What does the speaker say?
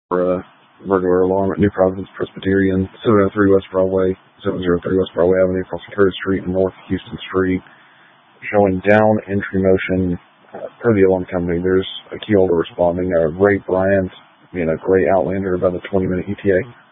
for a burglar alarm at New Providence Presbyterian, 703 West Broadway, 703 West Broadway Avenue, crossing Curtis Street and North Houston Street, showing down entry motion. Per the alarm company, there's a key holder responding, Ray Bryant, being a gray Outlander, about a 20-minute ETA.